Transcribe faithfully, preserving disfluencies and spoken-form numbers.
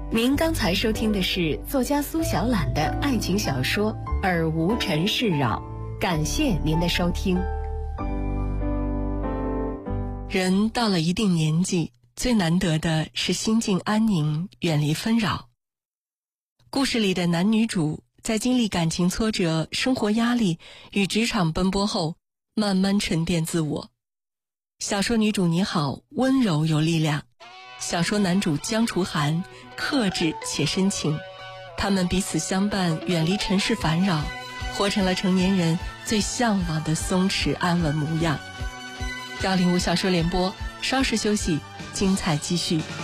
您刚才收听的是作家苏小懒的爱情小说《尔无尘世扰》，感谢您的收听。人到了一定年纪，最难得的是心境安宁，远离纷扰。故事里的男女主在经历感情挫折、生活压力与职场奔波后，慢慢沉淀自我。小说女主你好，温柔有力量；小说男主江楚涵，克制且深情。他们彼此相伴，远离尘世烦扰，活成了成年人最向往的松弛安稳模样。幺零五小说联播，稍事休息，精彩继续。